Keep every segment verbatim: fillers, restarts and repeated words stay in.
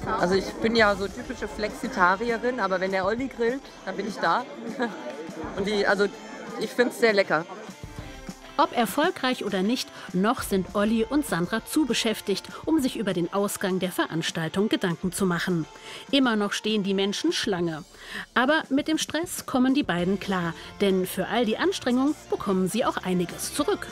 Also ich bin ja so typische Flexitarierin, aber wenn der Olli grillt, dann bin ich da. Und die, also ich finde es sehr lecker. Ob erfolgreich oder nicht, noch sind Olli und Sandra zu beschäftigt, um sich über den Ausgang der Veranstaltung Gedanken zu machen. Immer noch stehen die Menschen Schlange. Aber mit dem Stress kommen die beiden klar, denn für all die Anstrengung bekommen sie auch einiges zurück.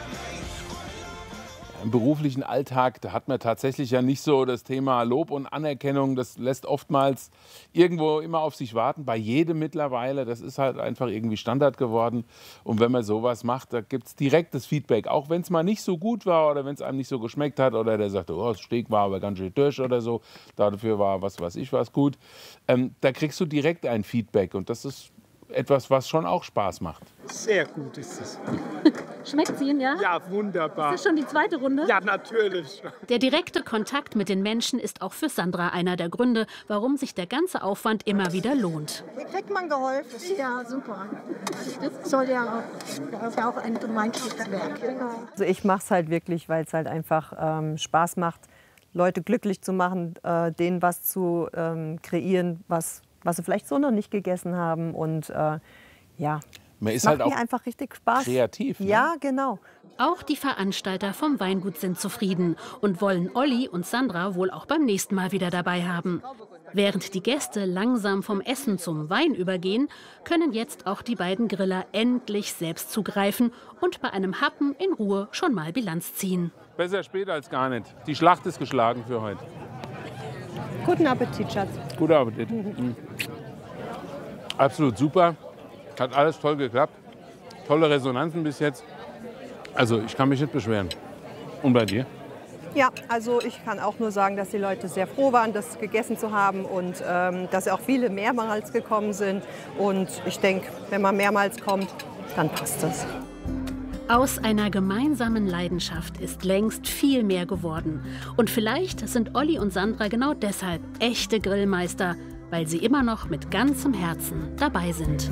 Im beruflichen Alltag, da hat man tatsächlich ja nicht so das Thema Lob und Anerkennung. Das lässt oftmals irgendwo immer auf sich warten, bei jedem mittlerweile. Das ist halt einfach irgendwie Standard geworden. Und wenn man sowas macht, da gibt es direktes Feedback. Auch wenn es mal nicht so gut war oder wenn es einem nicht so geschmeckt hat oder der sagt, oh, das Steak war aber ganz schön durch oder so. Dafür war was weiß ich was gut. Ähm, da kriegst du direkt ein Feedback und das ist etwas, was schon auch Spaß macht. Sehr gut ist es. Schmeckt es Ihnen, ja? Ja, wunderbar. Ist das schon die zweite Runde? Ja, natürlich. Der direkte Kontakt mit den Menschen ist auch für Sandra einer der Gründe, warum sich der ganze Aufwand immer wieder lohnt. Kriegt man geholfen? Ja, super. Das soll ja auch, das ist ja auch ein Gemeinschaftswerk. Also ich mache es halt wirklich, weil es halt einfach ähm, Spaß macht, Leute glücklich zu machen, äh, denen was zu ähm, kreieren, was was sie vielleicht so noch nicht gegessen haben. Und äh, ja, man ist macht halt auch mir einfach richtig Spaß. Kreativ. Ne? Ja, genau. Auch die Veranstalter vom Weingut sind zufrieden und wollen Olli und Sandra wohl auch beim nächsten Mal wieder dabei haben. Während die Gäste langsam vom Essen zum Wein übergehen, können jetzt auch die beiden Griller endlich selbst zugreifen und bei einem Happen in Ruhe schon mal Bilanz ziehen. Besser spät als gar nicht. Die Schlacht ist geschlagen für heute. Guten Appetit, Schatz. Guten Appetit. Mhm. Absolut super. Hat alles toll geklappt. Tolle Resonanzen bis jetzt. Also ich kann mich nicht beschweren. Und bei dir? Ja, also ich kann auch nur sagen, dass die Leute sehr froh waren, das gegessen zu haben und ähm, dass auch viele mehrmals gekommen sind. Und ich denke, wenn man mehrmals kommt, dann passt das. Aus einer gemeinsamen Leidenschaft ist längst viel mehr geworden. Und vielleicht sind Olli und Sandra genau deshalb echte Grillmeister, weil sie immer noch mit ganzem Herzen dabei sind.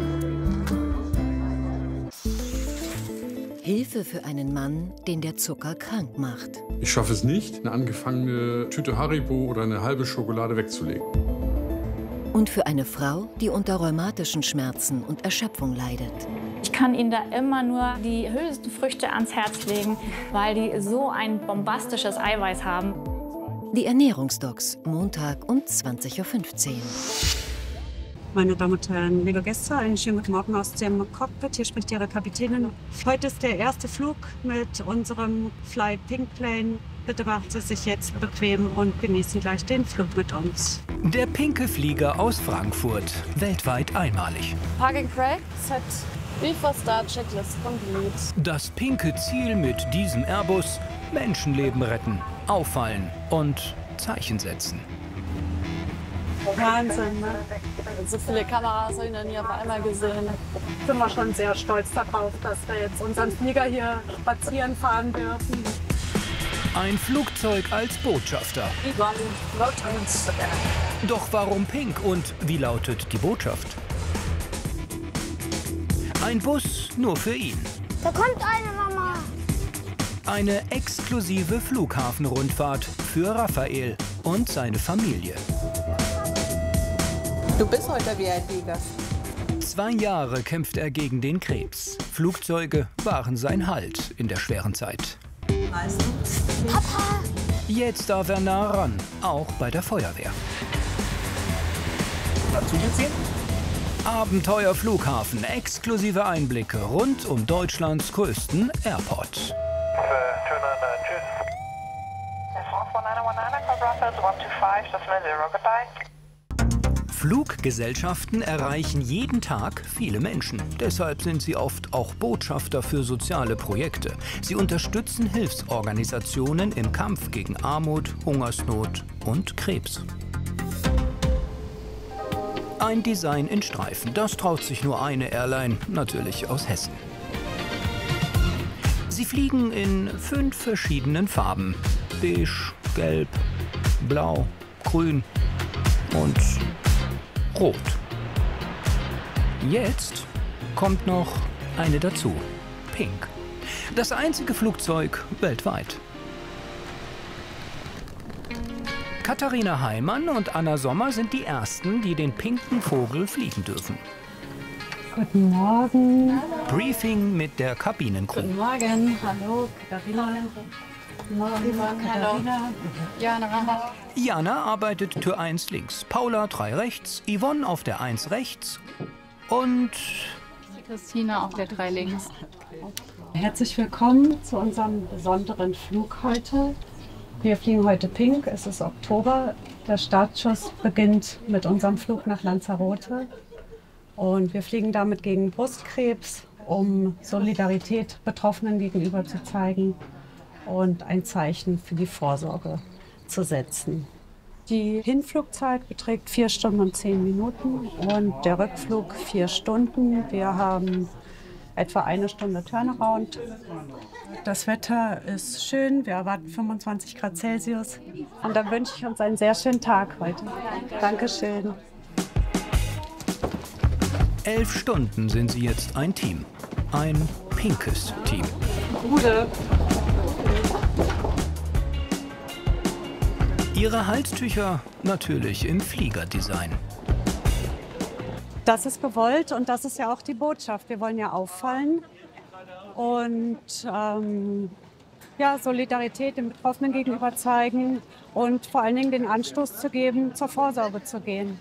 Hilfe für einen Mann, den der Zucker krank macht. Ich schaffe es nicht, eine angefangene Tüte Haribo oder eine halbe Schokolade wegzulegen. Und für eine Frau, die unter rheumatischen Schmerzen und Erschöpfung leidet. Ich kann Ihnen da immer nur die Hülsenfrüchte ans Herz legen, weil die so ein bombastisches Eiweiß haben. Die Ernährungsdocs, Montag um zwanzig Uhr fünfzehn. Meine Damen und Herren, liebe Gäste, einen schönen guten Morgen aus dem Cockpit. Hier spricht Ihre Kapitänin. Heute ist der erste Flug mit unserem Fly Pink Plane. Bitte machen Sie sich jetzt bequem und genießen gleich den Flug mit uns. Der pinke Flieger aus Frankfurt, weltweit einmalig. Parking Craig, Set, Before Start, Checklist complete. Das pinke Ziel mit diesem Airbus: Menschenleben retten, auffallen und Zeichen setzen. Wahnsinn, ne? So viele Kameras habe ich noch nie auf einmal gesehen. Sind wir schon sehr stolz darauf, dass wir jetzt unseren Flieger hier spazieren fahren dürfen. Ein Flugzeug als Botschafter. Doch warum pink und wie lautet die Botschaft? Ein Bus nur für ihn. Da kommt eine Mama. Eine exklusive Flughafenrundfahrt für Raphael und seine Familie. Du bist heute der V I P-Gast. Zwei Jahre kämpft er gegen den Krebs. Flugzeuge waren sein Halt in der schweren Zeit. Papa! Jetzt darf er nah ran, auch bei der Feuerwehr. Dazu gesehen? Abenteuerflughafen, exklusive Einblicke rund um Deutschlands größten Airport. Fluggesellschaften erreichen jeden Tag viele Menschen. Deshalb sind sie oft auch Botschafter für soziale Projekte. Sie unterstützen Hilfsorganisationen im Kampf gegen Armut, Hungersnot und Krebs. Ein Design in Streifen, das traut sich nur eine Airline, natürlich aus Hessen. Sie fliegen in fünf verschiedenen Farben: beige, gelb, blau, grün und rot. Jetzt kommt noch eine dazu: pink. Das einzige Flugzeug weltweit. Katharina Heimann und Anna Sommer sind die Ersten, die den pinken Vogel fliegen dürfen. Guten Morgen. Briefing mit der Kabinencrew. Guten Morgen. Hallo, Katharina. Guten Morgen, Katharina. Jana. Jana arbeitet Tür eins links, Paula drei rechts, Yvonne auf der eins rechts und Christina auf der drei links. Herzlich willkommen zu unserem besonderen Flug heute. Wir fliegen heute Pink, es ist Oktober. Der Startschuss beginnt mit unserem Flug nach Lanzarote. Und wir fliegen damit gegen Brustkrebs, um Solidarität Betroffenen gegenüber zu zeigen und ein Zeichen für die Vorsorge zu setzen. Die Hinflugzeit beträgt vier Stunden und zehn Minuten und der Rückflug vier Stunden. Wir haben etwa eine Stunde Turnaround. Das Wetter ist schön, wir erwarten fünfundzwanzig Grad Celsius. Und dann wünsche ich uns einen sehr schönen Tag heute. Dankeschön. Elf Stunden sind sie jetzt ein Team. Ein pinkes Team. Gute. Ihre Halstücher natürlich im Fliegerdesign. Das ist gewollt und das ist ja auch die Botschaft. Wir wollen ja auffallen und ähm, ja, Solidarität den Betroffenen gegenüber zeigen und vor allen Dingen den Anstoß zu geben, zur Vorsorge zu gehen.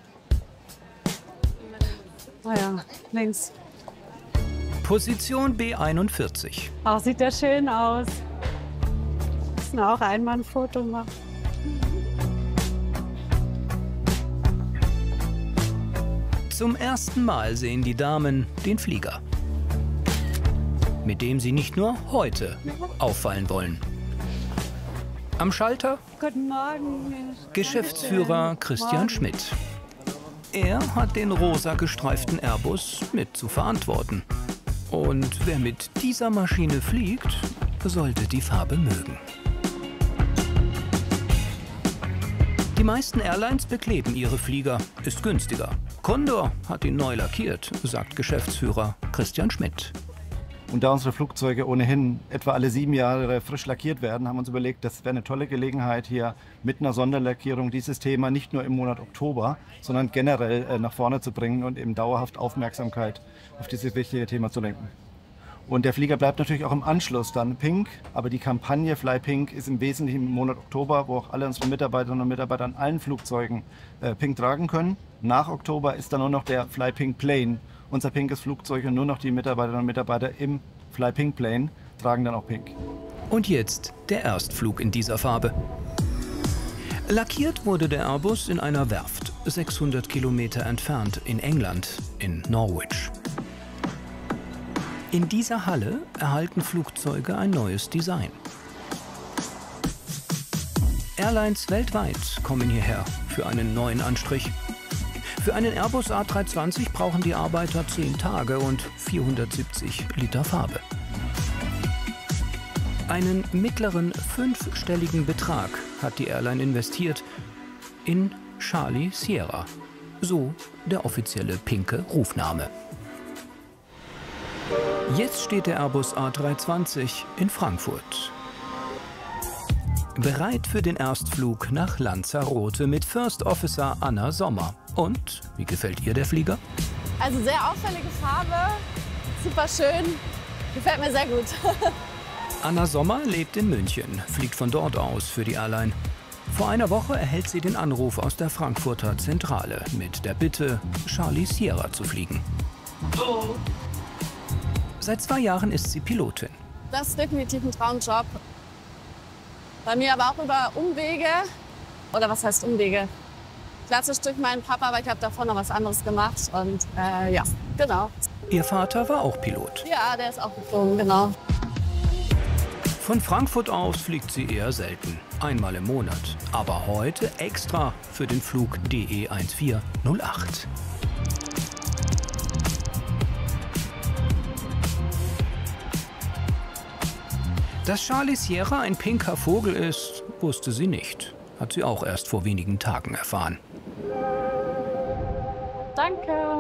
Naja, links. Position B einundvierzig. Ach, sieht der schön aus. Müssen auch einmal ein Foto machen. Zum ersten Mal sehen die Damen den Flieger, mit dem sie nicht nur heute auffallen wollen. Am Schalter Guten Morgen. Geschäftsführer Christian Schmidt. Er hat den rosa gestreiften Airbus mit zu verantworten. Und wer mit dieser Maschine fliegt, sollte die Farbe mögen. Die meisten Airlines bekleben ihre Flieger, ist günstiger. Condor hat ihn neu lackiert, sagt Geschäftsführer Christian Schmidt. Und da unsere Flugzeuge ohnehin etwa alle sieben Jahre frisch lackiert werden, haben wir uns überlegt, das wäre eine tolle Gelegenheit, hier mit einer Sonderlackierung dieses Thema nicht nur im Monat Oktober, sondern generell äh, nach vorne zu bringen und eben dauerhaft Aufmerksamkeit auf dieses wichtige Thema zu lenken. Und der Flieger bleibt natürlich auch im Anschluss dann pink, aber die Kampagne Fly Pink ist im Wesentlichen im Monat Oktober, wo auch alle unsere Mitarbeiterinnen und Mitarbeiter an allen Flugzeugen äh, pink tragen können. Nach Oktober ist dann nur noch der Fly Pink Plane, unser pinkes Flugzeug, und nur noch die Mitarbeiterinnen und Mitarbeiter im Fly Pink Plane tragen dann auch pink. Und jetzt der Erstflug in dieser Farbe. Lackiert wurde der Airbus in einer Werft, sechshundert Kilometer entfernt in England, in Norwich. In dieser Halle erhalten Flugzeuge ein neues Design. Airlines weltweit kommen hierher für einen neuen Anstrich. Für einen Airbus A drei zwanzig brauchen die Arbeiter zehn Tage und vierhundertsiebzig Liter Farbe. Einen mittleren fünfstelligen Betrag hat die Airline investiert in Charlie Sierra, so der offizielle pinke Rufname. Jetzt steht der Airbus A drei zwanzig in Frankfurt. Bereit für den Erstflug nach Lanzarote mit First Officer Anna Sommer. Und, wie gefällt ihr der Flieger? Also sehr auffällige Farbe, super schön, gefällt mir sehr gut. Anna Sommer lebt in München, fliegt von dort aus für die Airline. Vor einer Woche erhält sie den Anruf aus der Frankfurter Zentrale mit der Bitte, Charlie Sierra zu fliegen. Oh. Seit zwei Jahren ist sie Pilotin. Das ist definitiv ein Traumjob. Bei mir aber auch über Umwege, oder was heißt Umwege? Klassisch durch meinen Papa, aber ich habe davor noch was anderes gemacht und äh, ja, genau. Ihr Vater war auch Pilot. Ja, der ist auch geflogen, genau. Von Frankfurt aus fliegt sie eher selten, einmal im Monat. Aber heute extra für den Flug D E eins vier null acht. Dass Charlie Sierra ein pinker Vogel ist, wusste sie nicht. Hat sie auch erst vor wenigen Tagen erfahren. Danke.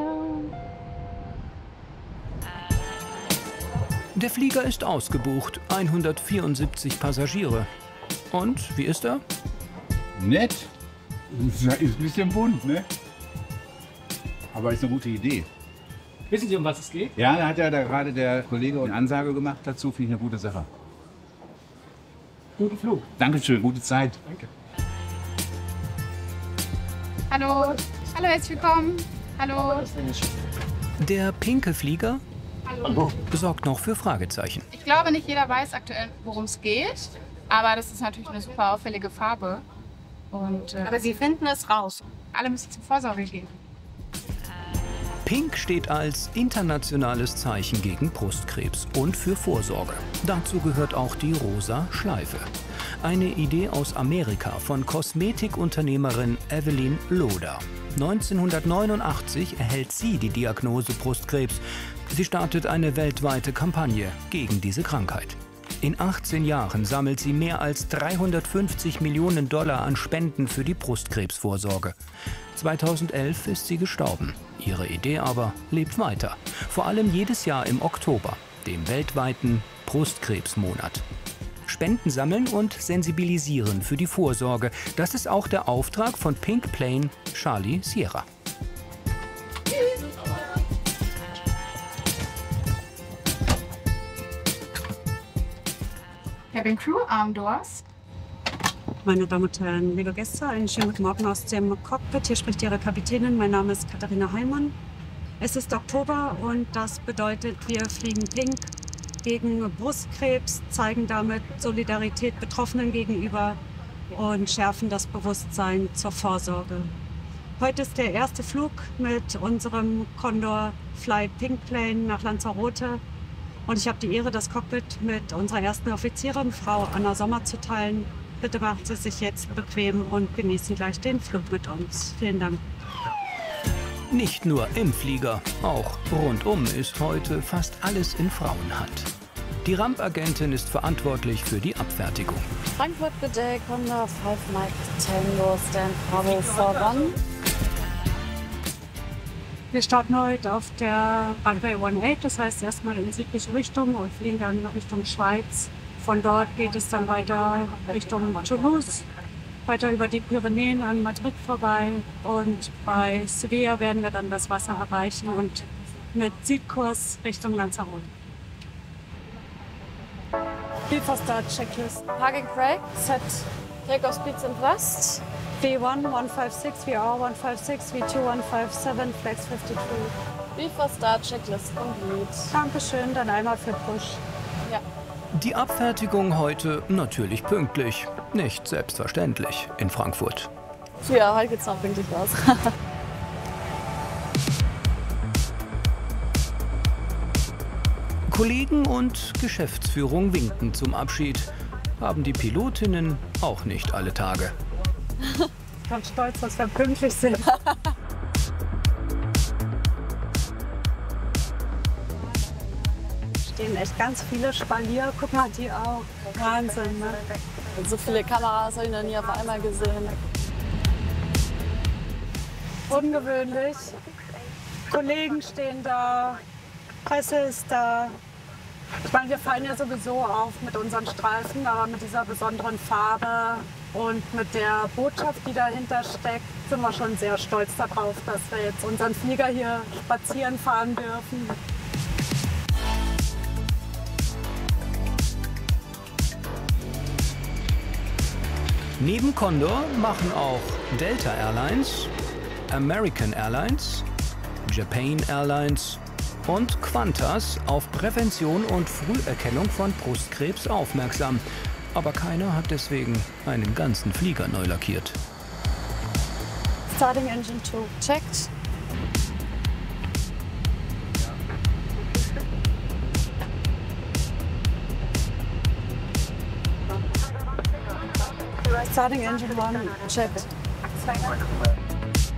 Der Flieger ist ausgebucht, hundertvierundsiebzig Passagiere. Und, wie ist er? Nett, Ist ein bisschen bunt, ne? Aber ist eine gute Idee. Wissen Sie, um was es geht? Ja, da hat ja da gerade der Kollege eine Ansage gemacht dazu. Finde ich eine gute Sache. Guten Flug. Dankeschön, gute Zeit. Danke. Hallo. Hallo, herzlich willkommen. Hallo. Der pinke Flieger Hallo. sorgt noch für Fragezeichen. Ich glaube, nicht jeder weiß aktuell, worum es geht. Aber das ist natürlich eine super auffällige Farbe. Und, äh, aber Sie finden es raus. Alle müssen zur Vorsorge gehen. Pink steht als internationales Zeichen gegen Brustkrebs und für Vorsorge. Dazu gehört auch die rosa Schleife. Eine Idee aus Amerika von Kosmetikunternehmerin Evelyn Loder. neunzehnhundertneunundachtzig erhält sie die Diagnose Brustkrebs. Sie startet eine weltweite Kampagne gegen diese Krankheit. In achtzehn Jahren sammelt sie mehr als dreihundertfünfzig Millionen Dollar an Spenden für die Brustkrebsvorsorge. zweitausendelf ist sie gestorben. Ihre Idee aber lebt weiter. Vor allem jedes Jahr im Oktober, dem weltweiten Brustkrebsmonat. Spenden sammeln und sensibilisieren für die Vorsorge. Das ist auch der Auftrag von Pink Plane Charlie Sierra. Cabin Crew, Arm Doors. Meine Damen und Herren, liebe Gäste, einen schönen guten Morgen aus dem Cockpit. Hier spricht Ihre Kapitänin. Mein Name ist Katharina Heimann. Es ist Oktober und das bedeutet, wir fliegen pink gegen Brustkrebs, zeigen damit Solidarität Betroffenen gegenüber und schärfen das Bewusstsein zur Vorsorge. Heute ist der erste Flug mit unserem Condor Fly Pink Plane nach Lanzarote. Und ich habe die Ehre, das Cockpit mit unserer ersten Offizierin, Frau Anna Sommer, zu teilen. Bitte machen Sie sich jetzt bequem und genießen gleich den Flug mit uns. Vielen Dank. Nicht nur im Flieger, auch rundum ist heute fast alles in Frauenhand. Die Rampagentin ist verantwortlich für die Abfertigung. Frankfurt bitte, Condor five Mike Tango, Stand Bravo four one. Wir starten heute auf der Runway eighteen, das heißt erstmal in südliche Richtung und fliegen dann Richtung Schweiz. Von dort geht es dann weiter Richtung Toulouse, weiter über die Pyrenäen an Madrid vorbei und bei Sevilla werden wir dann das Wasser erreichen und mit Südkurs Richtung Lanzarote. Before start checklist. Parking brake, set takeoff speeds and thrust. V one, one five six, V R one five six, V two one five seven, flex fifty-two. Before start checklist complete. Dankeschön, dann einmal für Push. Ja. Die Abfertigung heute natürlich pünktlich. Nicht selbstverständlich in Frankfurt. Ja, heute geht's noch pünktlich aus. Kollegen und Geschäftsführung winken zum Abschied. Haben die Pilotinnen auch nicht alle Tage. Ich bin stolz, dass wir pünktlich sind. Stehen echt ganz viele Spalier. Guck mal, die auch. Wahnsinn, ne? So viele Kameras habe ich noch nie auf einmal gesehen. Ungewöhnlich. Kollegen stehen da, Presse ist da. Ich meine, wir fallen ja sowieso auf mit unseren Streifen, aber mit dieser besonderen Farbe und mit der Botschaft, die dahinter steckt, sind wir schon sehr stolz darauf, dass wir jetzt unseren Flieger hier spazieren fahren dürfen. Neben Condor machen auch Delta Airlines, American Airlines, Japan Airlines und Qantas auf Prävention und Früherkennung von Brustkrebs aufmerksam. Aber keiner hat deswegen einen ganzen Flieger neu lackiert. Starting engine two checked. Starting engine one checked.